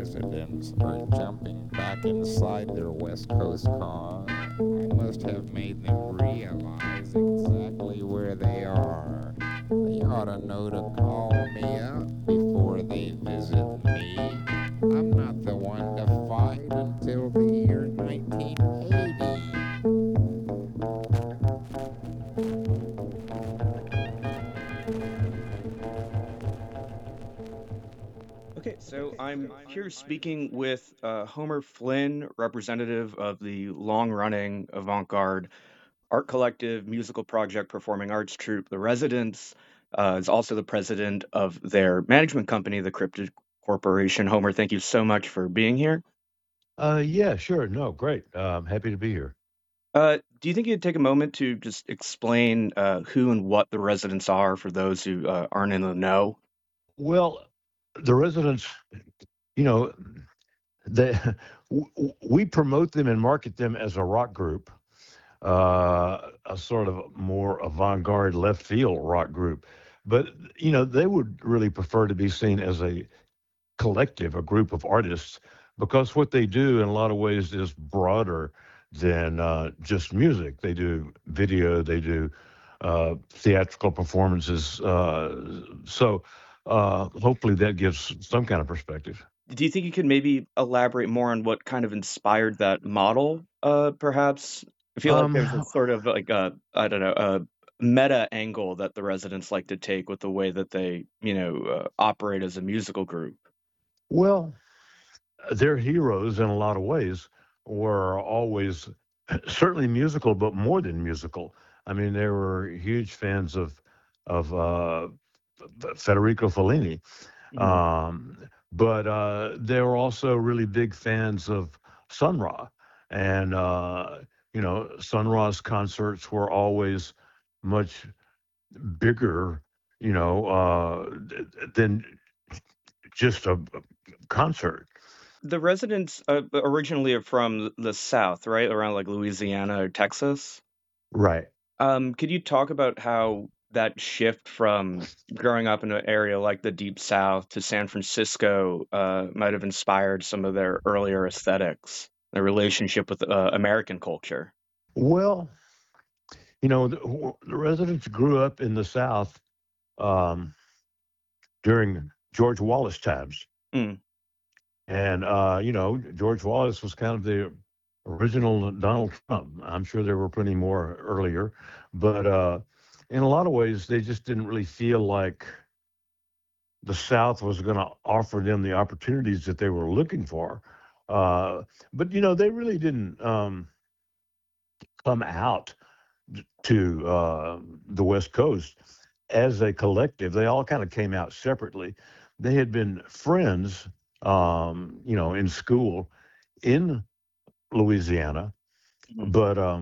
residents are jumping back inside their West Coast car. I must have made them realize exactly where they are. They ought to know to call me up before they visit me. I'm not the one to fight until the year 1980. Okay, so I'm here speaking with Homer Flynn, representative of the long running avant garde art collective, musical project, performing arts troupe, The Residents. Is also the president of their management company, the Cryptid Corporation. Homer, thank you so much for being here. Yeah, sure. No, great. Happy to be here. Do you think you'd take a moment to just explain who and what the residents are for those who aren't in the know? Well, the residents, you know, they we promote them and market them as a rock group, a sort of more avant-garde left field rock group. But they would really prefer to be seen as a collective, a group of artists, because what they do in a lot of ways is broader than just music. They do video, they do theatrical performances. Hopefully that gives some kind of perspective. Do you think you could maybe elaborate more on what kind of inspired that model, perhaps? I feel like there's a Um, sort of like a, I don't know, a meta angle that the residents like to take with the way that they, operate as a musical group. well, their heroes in a lot of ways were always certainly musical, but more than musical. I mean, they were huge fans of Federico Fellini, Mhm. um, but they were also really big fans of Sun Ra, and Sun Ra's concerts were always much bigger, than just a concert. The residents originally are from the South, right? Around like Louisiana or Texas. Right. Could you talk about how that shift from growing up in an area like the Deep South to San Francisco might have inspired some of their earlier aesthetics, their relationship with American culture? Well, the residents grew up in the South um, during George Wallace times. Mm. And, George Wallace was kind of the original Donald Trump. I'm sure there were plenty more earlier, but in a lot of ways, they just didn't really feel like the South was going to offer them the opportunities that they were looking for. Uh, but, they really didn't come out to the West Coast as a collective. They all kind of came out separately. They had been friends, in school in Louisiana, Mhm.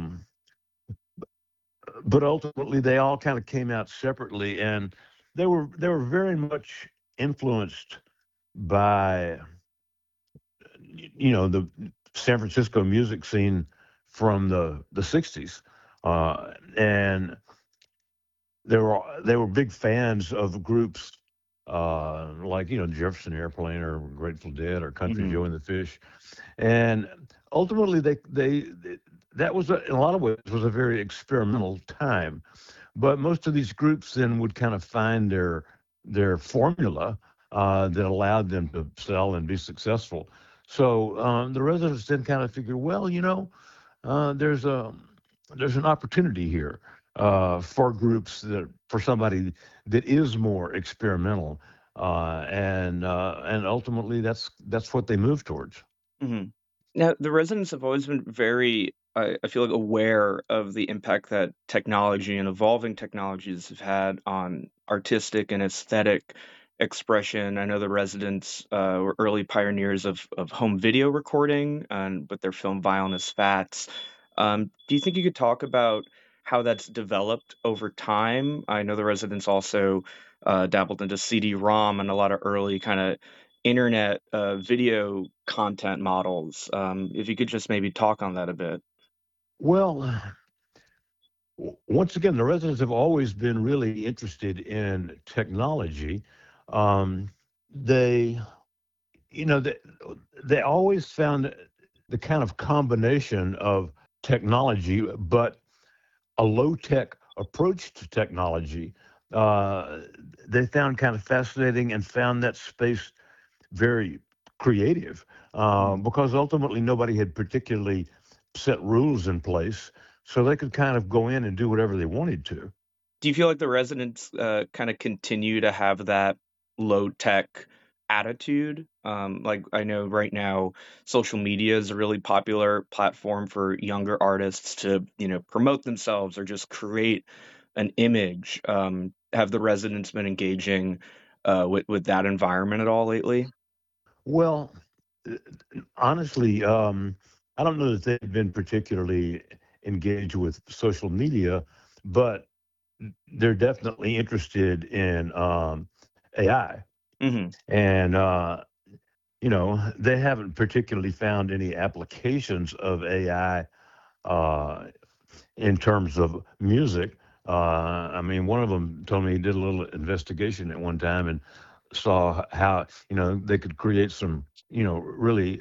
but ultimately they all kind of came out separately, and they were very much influenced by the San Francisco music scene from the '60s, and they were big fans of groups like Jefferson Airplane or Grateful Dead or Country Mhm. Joe and the Fish, and ultimately that was in a lot of ways was a very experimental time. But most of these groups then would kind of find their formula that allowed them to sell and be successful. So the residents then kind of figured, well, there's an opportunity here for groups that for somebody that is more experimental, and ultimately that's what they move towards. Mhm. Now, the residents have always been very, I feel like, aware of the impact that technology and evolving technologies have had on artistic and aesthetic expression. I know the residents were early pioneers of home video recording and with their film Violinist Fats. Do you think you could talk about how that's developed over time? I know the residents also dabbled into CD-ROM and a lot of early kind of internet video content models. If you could just maybe talk on that a bit. Well, once again, the residents have always been really interested in technology. Um, they you know, they always found the kind of combination of technology, but a low tech approach to technology. Uh, they found kind of fascinating and found that space very creative Mhm. because ultimately nobody had particularly set rules in place. So they could kind of go in and do whatever they wanted to. Do you feel like the residents kind of continue to have that low tech attitude? Like I know right now, social media is a really popular platform for younger artists to, promote themselves or just create an image. Have the residents been engaging with that environment at all lately? Well, uh, honestly, I don't know that they've been particularly engaged with social media, but they're definitely interested in AI. Hmm. And, they haven't particularly found any applications of AI uh, in terms of music. I mean, one of them told me he did a little investigation at one time and saw how, they could create some, really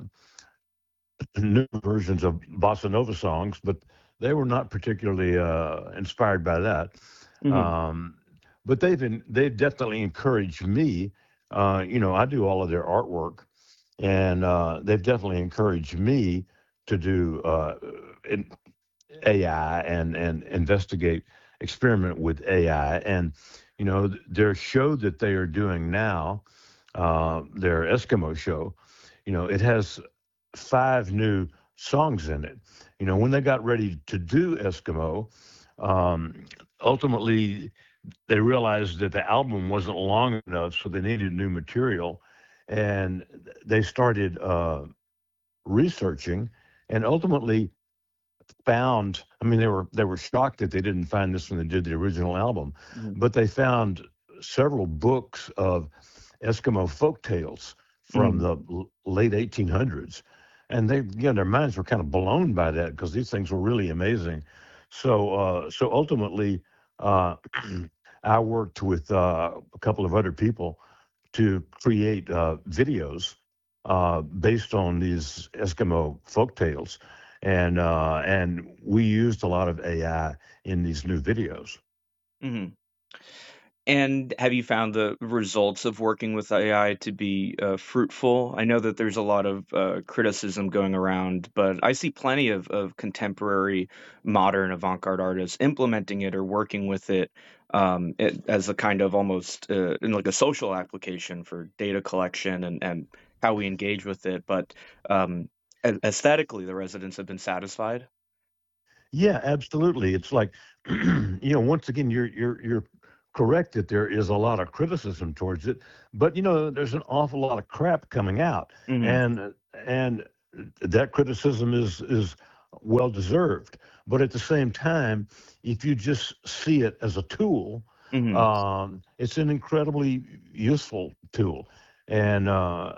new versions of bossa nova songs, but they were not particularly inspired by that. Hmm. Um, but they've definitely encouraged me. I do all of their artwork, and they've definitely encouraged me to do AI and investigate, experiment with AI. And their show that they are doing now, their Eskimo show, it has 5 new songs in it. When they got ready to do Eskimo, um, ultimately they realized that the album wasn't long enough, so they needed new material, and they started researching, and ultimately found. I mean, they were shocked that they didn't find this when they did the original album, Hmm. but they found several books of Eskimo folk tales from Hmm. the late 1800s, and their minds were kind of blown by that because these things were really amazing. So ultimately, uh, I worked with a couple of other people to create videos based on these Eskimo folk tales, and we used a lot of AI in these new videos. Hmm. And have you found the results of working with AI to be fruitful? I know that there's a lot of criticism going around, but I see plenty of contemporary, modern avant-garde artists implementing it or working with it as a kind of almost in like a social application for data collection and how we engage with it. But aesthetically, the residents have been satisfied. Yeah, absolutely. It's like, once again, you're correct that there is a lot of criticism towards it, but there's an awful lot of crap coming out, Hmm. and that criticism is well deserved. But at the same time, if you just see it as a tool, Hmm. it's an incredibly useful tool, and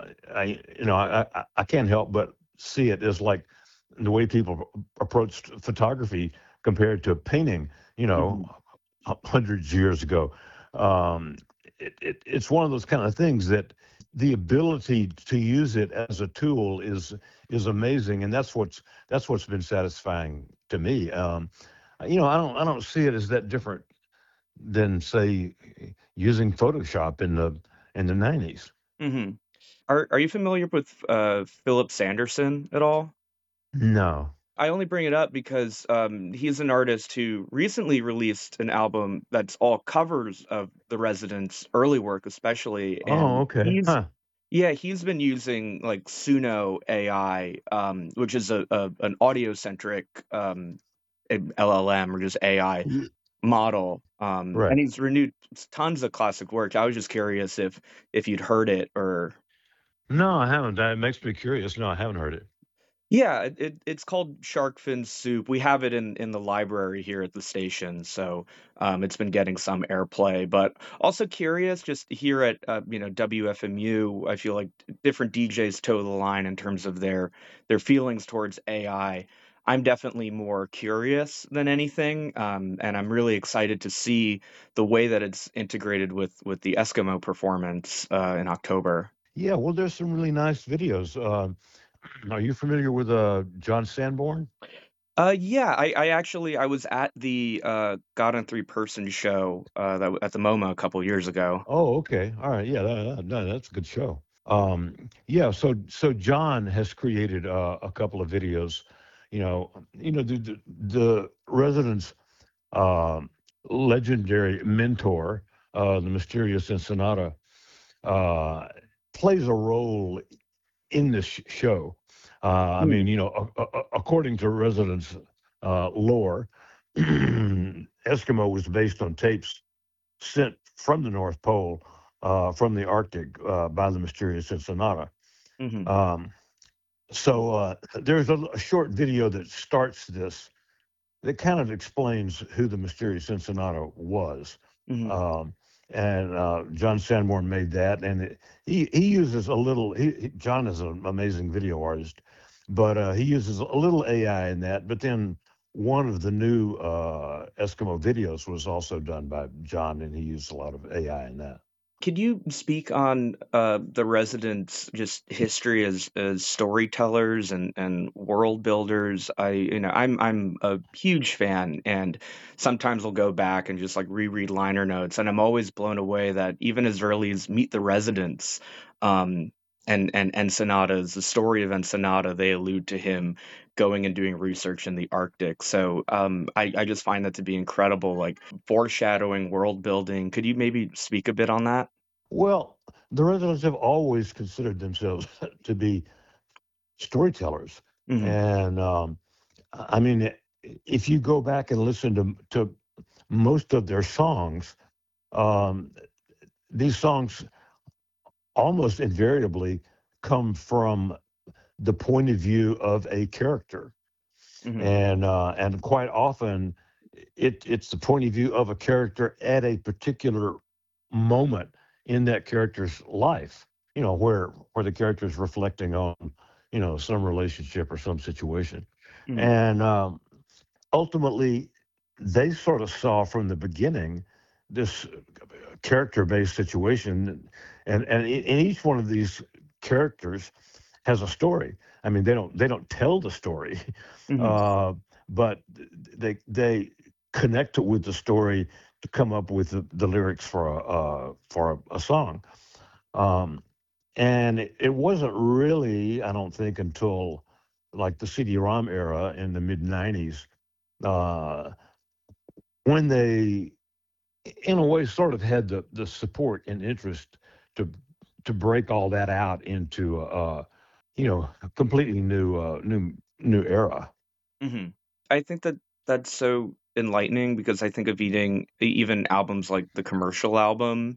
I can't help but see it as like the way people approached photography compared to painting, you know, Hmm. hundreds of years ago. Um, it's one of those kind of things that the ability to use it as a tool is amazing, and that's what's been satisfying to me. I don't see it as that different than say using Photoshop in the 90s. Hmm. Are you familiar with Philip Sanderson at all? No. I only bring it up because he's an artist who recently released an album that's all covers of the Residents' early work, especially, Oh, and okay. Huh. he's been using like Suno AI, which is an audio centric LLM or just AI Ye- model, and Right. he's renewed tons of classic work. I was just curious if you'd heard it or. No, I haven't. That makes me curious. No, I haven't heard it. Yeah, it's called shark fin soup. We have it in the library here at the station, so it's been getting some airplay. But also curious, just here at WFMU, I feel like different DJs toe the line in terms of their feelings towards AI. I'm definitely more curious than anything, and I'm really excited to see the way that it's integrated with the Eskimo performance in October. Yeah, well, there's some really nice videos. Are you familiar with John Sanborn? Yeah, I actually I was at the God on Three Person show at the MoMA a couple years ago. Oh, okay. All right. Yeah, no, that's a good show. Yeah. So John has created a couple of videos. The residents' uh, legendary mentor, the Mysterious Ensenada, uh, plays a role in this show. I mean, Hmm. according to residents' lore, Eskimo was based on tapes sent from the North Pole, from the Arctic, by the mysterious Ensenada. Hmm. Um, so there's a short video that starts this that kind of explains who the mysterious Ensenada was. Hmm. Um, and John Sanborn made that, and he uses a little. John is an amazing video artist, but he uses a little AI in that. But then one of the new Eskimo videos was also done by John, and he used a lot of AI in that. Could you speak on the residents' just history as storytellers and world builders? I'm a huge fan, and sometimes I'll go back and just like reread liner notes, and I'm always blown away that even as early as Meet the Residents, um, and Ensenada's the story of Ensenada, they allude to him going and doing research in the Arctic. So I just find that to be incredible, like foreshadowing, world building. Could you maybe speak a bit on that? Well, the residents have always considered themselves to be storytellers, Mhm. and I mean, if you go back and listen to most of their songs, um, these songs almost invariably come from the point of view of a character, Mhm. and quite often it's the point of view of a character at a particular moment in that character's life. Where the character is reflecting on some relationship or some situation, Mhm. and ultimately they sort of saw from the beginning this character-based situation, and in each one of these characters has a story. I mean, they don't tell the story, Mhm. uh, but they connect it with the story to come up with the lyrics for a song. Um, and it wasn't really, I don't think, until like the CD-ROM era in the mid '90s, uh, when they, in a way, sort of had the support and interest to to break all that out into a completely new era. Mhm. I think that that's so enlightening because I think of eating even albums like the commercial album.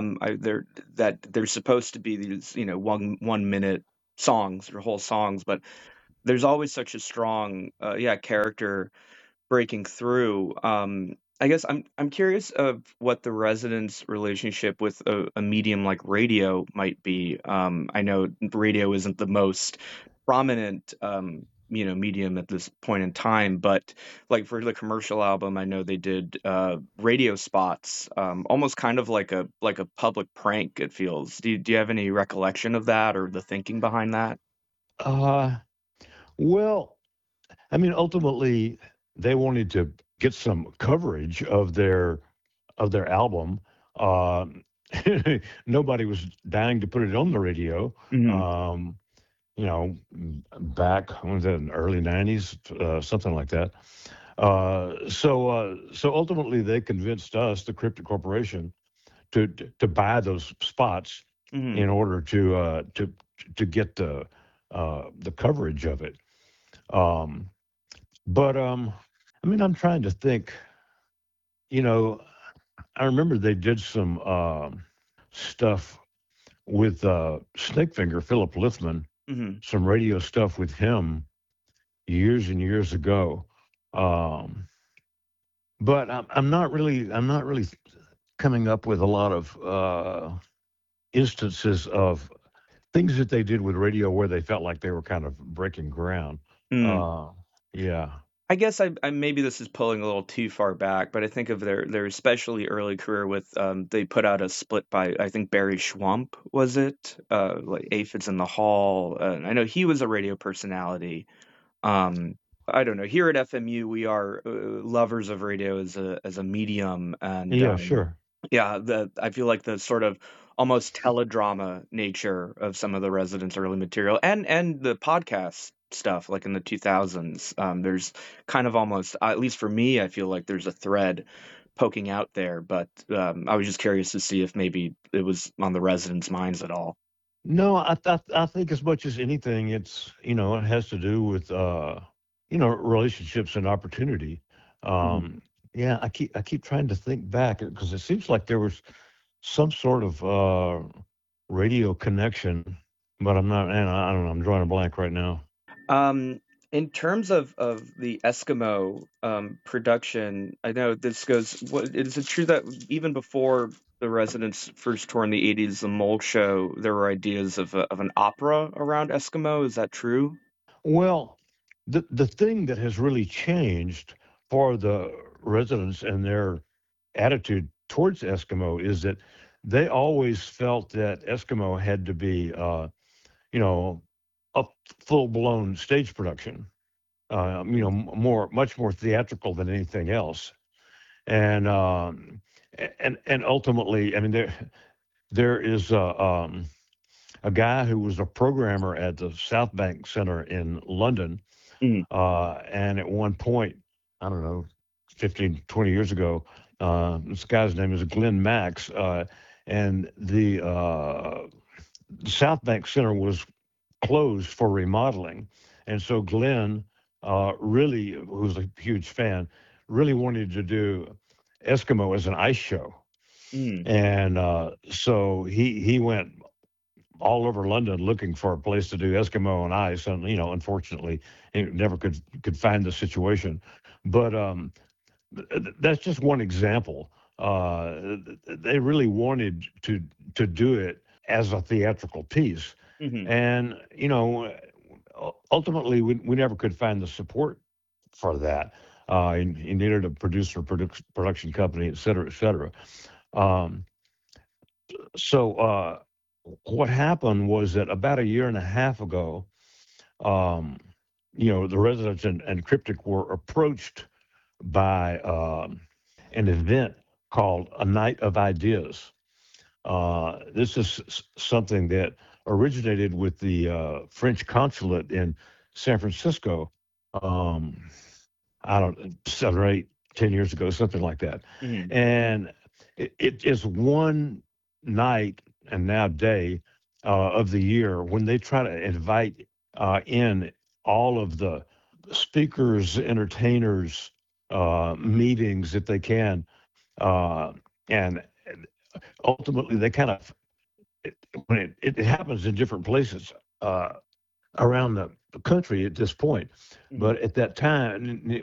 They're supposed to be these, 1 minute songs or whole songs, but there's always such a strong, character breaking through. I guess I'm curious of what the residents' relationship with a medium like radio might be. I know radio isn't the most prominent, medium at this point in time, but like for the commercial album, I know they did radio spots, almost kind of like a public prank. It feels. Do you have any recollection of that or the thinking behind that? Uh, well, I mean, ultimately, they wanted to get some coverage of their album. Um, Nobody was dying to put it on the radio. Hmm. Um, back when was that, in the early '90s, something like that. So ultimately, they convinced us, the Cryptic Corporation, to buy those spots Hmm. in order to get the coverage of it. Um, but I mean, I'm trying to think. You know, I remember they did some stuff with Snakefinger, Philip Lithman, Hmm. some radio stuff with him years and years ago. Um, but I'm not really coming up with a lot of instances of things that they did with radio where they felt like they were kind of breaking ground. Hmm. Uh, yeah. I guess I maybe this is pulling a little too far back, but I think of their especially early career with they put out a split by I think Barry Schwump was it like Aphids in the Hall. I know he was a radio personality. Um, I don't know. Here at FMU, we are lovers of radio as a medium, and Yeah, sure. yeah, I feel like the sort of almost teledrama nature of some of the Residents' early material and the podcast stuff, like in the 2000s. There's kind of almost, at least for me, I feel like there's a thread poking out there. But I was just curious to see if maybe it was on the Residents' minds at all. No, I think as much as anything, it's it has to do with relationships and opportunity. Mhm. Yeah, I keep trying to think back because it seems like there was some sort of radio connection, but I'm not, and I don't know. I'm drawing a blank right now. Um, in terms of the Eskimo production, I know this goes. What is it true that even before the Residents' first tour in the '80s, the Mole Show, there were ideas of an opera around Eskimo? Is that true? Well, the thing that has really changed for the residents and their attitude towards Eskimo is that they always felt that Eskimo had to be, you know, a full blown stage production. Much more theatrical than anything else. And and ultimately, I mean, there is a guy who was a programmer at the South Bank Center in London, Mm, and at one point, I don't know, 15, 20 years ago, this guy's name is Glenn Max, and the South Bank Center was closed for remodeling. And so Glenn, really, who's a huge fan, really wanted to do Eskimo as an ice show. mm, And so he went all over London looking for a place to do Eskimo on ice, and unfortunately, he never could find the situation. But that's just one example. They really wanted to do it as a theatrical piece, hmm and ultimately, we never could find the support for that. You needed a producer, production company, et cetera, et cetera. Um, so what happened was that about a year and a half ago, um, the residents and Cryptic were approached by an event called a Night of Ideas. This is something that originated with the French consulate in San Francisco. Um, I don't 7 or 8, 10 years ago, something like that. hmm And it is one night and now day of the year when they try to invite in all of the speakers, entertainers, meetings that they can, and ultimately they kind of when it happens in different places around the country at this point, hmm but at that time